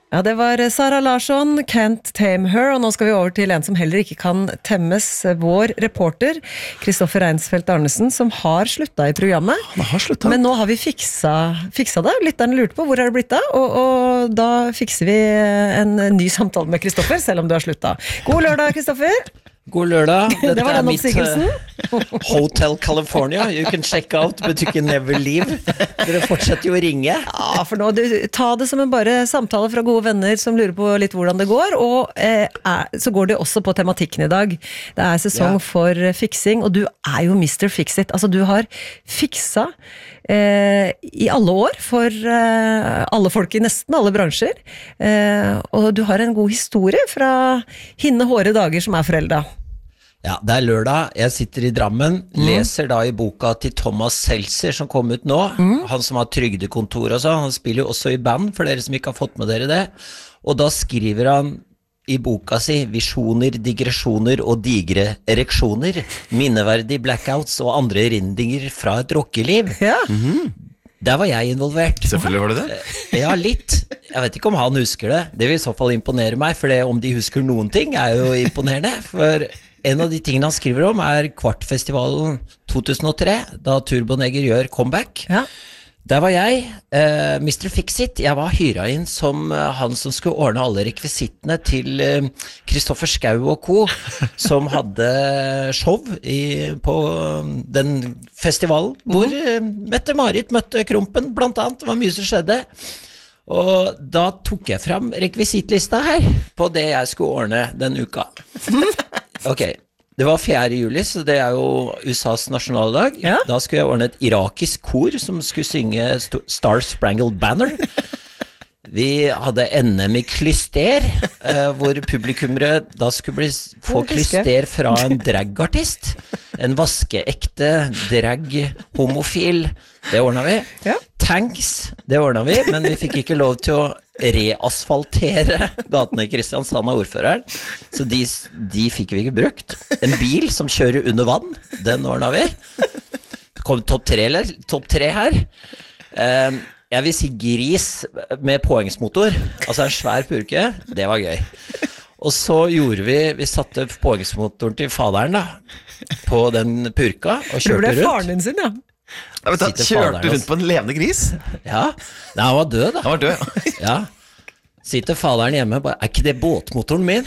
Ja, det var Sara Larsson, Can't Tame Her, og nå skal vi over til en som heller ikke kan temmes, vår reporter, Kristoffer Reinsfeldt Arnesen, som har sluttet i programmet. Han har sluttet. Men nå har vi fiksa det. Lytterne lurte på hvor det blitt av, og da fikser vi en ny samtale med Kristoffer, selv om du har sluttet. God lørdag, Kristoffer! God lørdag. Det var den oppsigelsen. Hotel California. You can check out, but you can never leave. Dere fortsetter jo å ringe. Ja, for nå, ta det som en bare samtale fra gode venner som lurer på litt hvordan det går, og så går det også på tematikken i dag. Det er sesong for fiksing, og du er jo Mr. Fix-It. Altså, du har fiksa i alle år for alle folk i nesten alle bransjer, og du har en god historie fra hinne hårde dager som er foreldet. Ja, det er lørdag, jeg sitter i Drammen, leser da i boka til Thomas Seltzer som kom ut nå, han som har trygdekontor og så, han spiller jo også i band, for dere som ikke har fått med dere det, og da skriver han i boka si visjoner, digresjoner og digre ereksjoner, minneverdige blackouts og andre rindinger fra et rockeliv. Ja. Der var jeg involvert. Selvfølgelig var det det. Ja, litt. Jeg vet ikke om han husker det. Det vil i så fall imponere meg, for det, om de husker noen ting er jo imponerende. For en av de tingene han skriver om er Kvartfestivalen 2003, da Turboneger gjør comeback. Ja. Der var jeg, Mr. Fix-It. Jeg var hyret inn som han som skulle ordne alle rekvisittene til Kristoffer Schau og Co., som hadde show på den festivalen, hvor Mette-Marit møtte Krompen, blant annet. Det var mye som skjedde. Og da tok jeg fram rekvisittlista her, på det jeg skulle ordne den uka. Ok, det var 4. juli, så det er jo USAs nasjonaldag. Ja. Da skulle jeg ordne et irakisk kor som skulle synge Star Spangled Banner. Vi hadde NM i klyster, hvor publikummere da skulle få klyster fra en dragartist. En vaskeekte drag-homofil. Det ordnet vi. Ja. Tanks, det ordnet vi, men vi fikk ikke lov til å reasfaltere gatene i Kristiansand av ordføreren, så de fikk vi ikke brukt. En bil som kjører under vann, den ordnet vi. Det kom topp 3 her. Jeg vil si gris med påhengsmotor, altså en svær purke, det var gøy. Og så gjorde vi satte påhengsmotoren til faderen da, på den purka, og kjørte rundt. Det ble faren din sin, ja. Ja, vet du, kjørte rundt på en levende gris? Ja, nei, han var død da. Han var død, ja. Ja. Sitter faderen hjemme, bare, er ikke det båtmotoren min?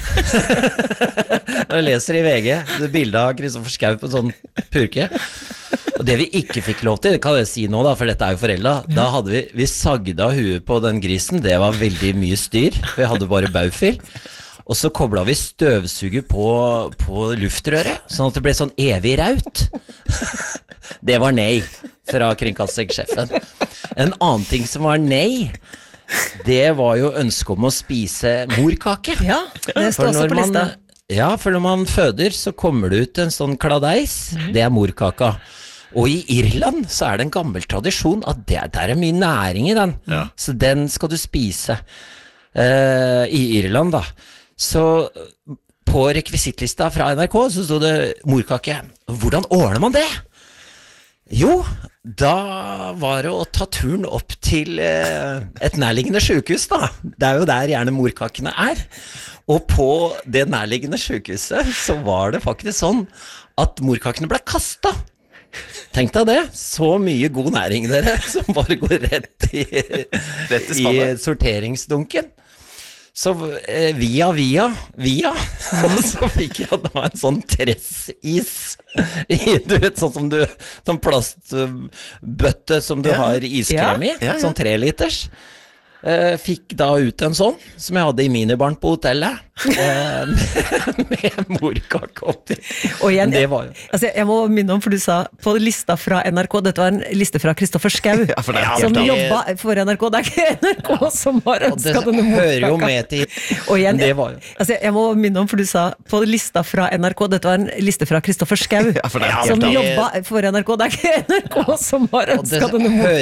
Jeg leser i VG, det bildet av Kristoffer Schau på en sånn purke. Og det vi ikke fikk lov til, det kan jeg si nå da, for dette er jo foreldet, da hadde vi sagde av huet på den grisen, det var veldig mye styr, for vi hadde bare baufil. Og så koblet vi støvsuger på luftrøret, sånn at det ble sånn evig raut. Det var nei fra kringkastingssjefen. En annen ting som var nei, det var jo ønsket om å spise morkake. Ja, det står også på lista. Ja, for når man føder, så kommer det ut en sånn kladeis, det er morkaka. Og i Irland så er det en gammel tradisjon at der er mye næring i den. Ja. Så den skal du spise i Irland da. Så på rekvisittlista fra NRK så stod det morkake. Hvordan ordner man det? Jo, da var det å ta turen opp til et nærliggende sykehus da. Det er jo der gjerne morkakene er. Og på det nærliggende sykehuset så var det faktisk sånn at morkakene ble kastet. Tenk deg det, så mye god næring dere, som bare går rett i sorteringsdunken. Så via, så fikk jeg da en sånn tressis, du vet, sånn plastbøtte som du har iskrem i, sånn 3 liters. Fikk da ut en sånn, som jeg hadde i minibarn på hotellet, med morkake oppi. Og igjen, det var jo... altså jeg må minne om, for du sa på lista fra NRK, dette var en liste fra Kristoffer Schau, som jobbet for NRK, det er ikke NRK som har ønsket denne morkaka. Hører jo med til, og igjen, det var jo... altså jeg må minne om, for du sa på lista fra NRK, dette var en liste fra Kristoffer Schau, som jobbet for NRK, det er ikke NRK som har ønsket denne morkaka.